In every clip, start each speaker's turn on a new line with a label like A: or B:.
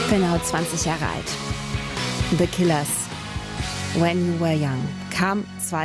A: Genau 20 Jahre alt. The Killers, When You Were Young, kam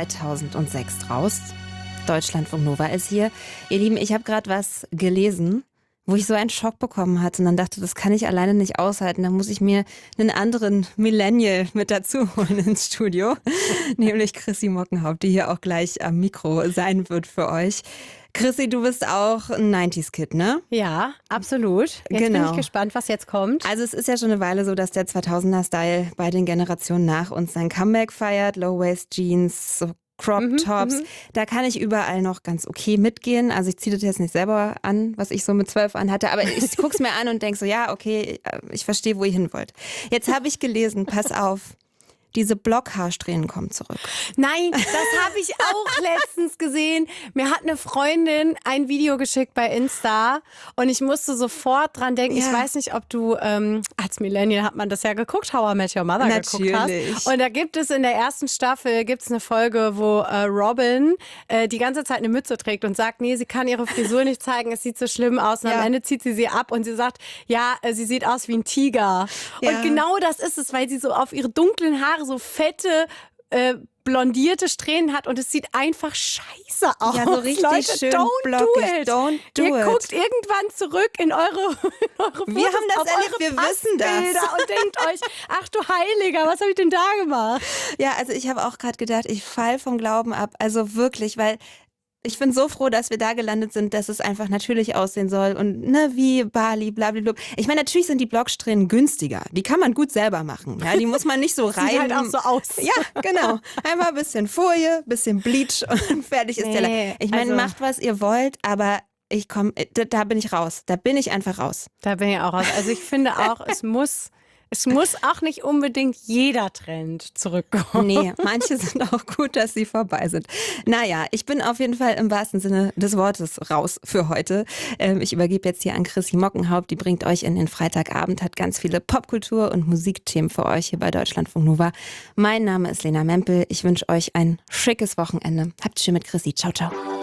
A: 2006 raus. Deutschlandfunk Nova ist hier. Ihr Lieben, ich habe gerade was gelesen, wo ich so einen Schock bekommen hatte und dann dachte, das kann ich alleine nicht aushalten. Da muss ich mir einen anderen Millennial mit dazu holen ins Studio, nämlich Chrissy Mockenhaupt, die hier auch gleich am Mikro sein wird für euch. Chrissy, du bist auch ein 90s-Kid, ne?
B: Ja, absolut. Jetzt bin ich gespannt, was jetzt kommt.
A: Also es ist ja schon eine Weile so, dass der 2000er-Style bei den Generationen nach uns sein Comeback feiert. Low-Waist-Jeans, so Crop-Tops. Da kann ich überall noch ganz okay mitgehen. Also ich ziehe das jetzt nicht selber an, was ich so mit 12 anhatte. Aber ich gucke es mir an und denke so, ja, okay, ich verstehe, wo ihr hin wollt. Jetzt habe ich gelesen, pass auf. Diese Blockhaarsträhnen kommen zurück.
B: Nein, das habe ich auch letztens gesehen. Mir hat eine Freundin ein Video geschickt bei Insta und ich musste sofort dran denken. Ja. Ich weiß nicht, ob du, als Millennial hat man das ja geguckt, How I Met Your Mother geguckt hast. Und da gibt es in der ersten Staffel eine Folge, wo Robin die ganze Zeit eine Mütze trägt und sagt, nee, sie kann ihre Frisur nicht zeigen, es sieht so schlimm aus. Und am Ende zieht sie ab und sie sagt, ja, sie sieht aus wie ein Tiger. Ja. Und genau das ist es, weil sie so auf ihre dunklen Haare so fette, blondierte Strähnen hat und es sieht einfach scheiße aus.
A: Ja, so richtig
B: Leute,
A: schön
B: blockig.
A: Don't do it.
B: Ihr guckt irgendwann zurück in eure Fotos,
A: wir haben das erlebt, wir wissen das.
B: Und denkt euch, ach du Heiliger, was habe ich denn da gemacht?
A: Ja, also ich habe auch gerade gedacht, ich fall vom Glauben ab. Also wirklich, weil ich bin so froh, dass wir da gelandet sind, dass es einfach natürlich aussehen soll und ne, wie Bali, blablabla. Ich meine, natürlich sind die Blocksträhnen günstiger. Die kann man gut selber machen. Ja, die muss man nicht so rein.
B: Sieht halt auch so aus.
A: Ja, genau. Einfach ein bisschen Folie, bisschen Bleach und fertig ist der Lack. Ich meine, macht, was ihr wollt, aber da bin ich raus. Da bin ich einfach raus.
B: Da bin ich auch raus. Also ich finde auch, es muss auch nicht unbedingt jeder Trend zurückkommen.
A: Nee, manche sind auch gut, dass sie vorbei sind. Naja, ich bin auf jeden Fall im wahrsten Sinne des Wortes raus für heute. Ich übergebe jetzt hier an Chrissy Mockenhaupt. Die bringt euch in den Freitagabend, hat ganz viele Popkultur- und Musikthemen für euch hier bei Deutschlandfunk Nova. Mein Name ist Lena Mempel. Ich wünsche euch ein schickes Wochenende. Habt schön mit Chrissy. Ciao, ciao.